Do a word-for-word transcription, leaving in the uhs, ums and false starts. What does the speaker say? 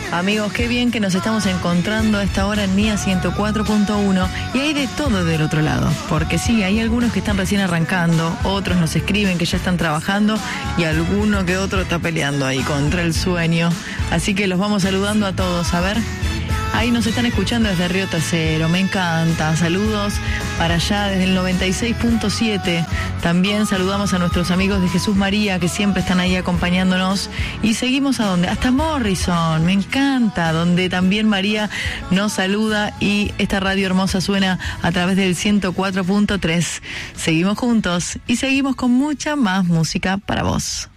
Amigos, qué bien que nos estamos encontrando a esta hora en Mía ciento cuatro punto uno y hay de todo del otro lado, porque sí, hay algunos que están recién arrancando, otros nos escriben que ya están trabajando y alguno que otro está peleando ahí contra el sueño, así que los vamos saludando a todos. A ver, ahí nos están escuchando desde Río Tercero, me encanta. Saludos para allá desde el noventa y seis punto siete. También saludamos a nuestros amigos de Jesús María que siempre están ahí acompañándonos. Y seguimos a donde, hasta Morrison, me encanta, donde también María nos saluda y esta radio hermosa suena a través del ciento cuatro punto tres. Seguimos juntos y seguimos con mucha más música para vos.